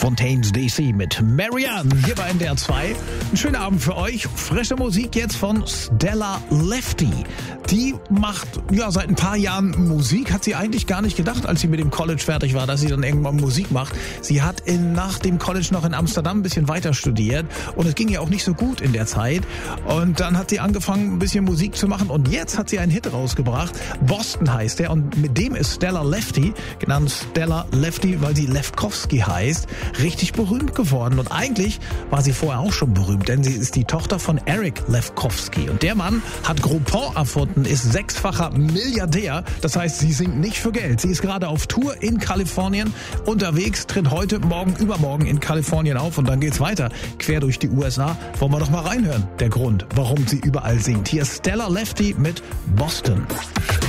Fontaines DC mit Marianne hier bei NDR 2. Ein schöner Abend für euch. Frische Musik jetzt von Stella Lefty. Die macht seit ein paar Jahren Musik. Hat sie eigentlich gar nicht gedacht, als sie mit dem College fertig war, dass sie dann irgendwann Musik macht. Sie hat nach dem College noch in Amsterdam ein bisschen weiter studiert und es ging ihr auch nicht so gut in der Zeit. Und dann hat sie angefangen, ein bisschen Musik zu machen und jetzt hat sie einen Hit rausgebracht. Boston heißt er und mit dem ist Stella Lefty, genannt Stella Lefty, weil sie Lefkowski heißt, richtig berühmt geworden. Und eigentlich war sie vorher auch schon berühmt, denn sie ist die Tochter von Eric Lefkowski. Und der Mann hat Groupon erfunden, ist 6-facher Milliardär. Das heißt, sie singt nicht für Geld. Sie ist gerade auf Tour in Kalifornien unterwegs, tritt heute, morgen, übermorgen in Kalifornien auf und dann geht's weiter, quer durch die USA. Wollen wir doch mal reinhören, der Grund, warum sie überall singt. Hier ist Stella Lefty mit Boston.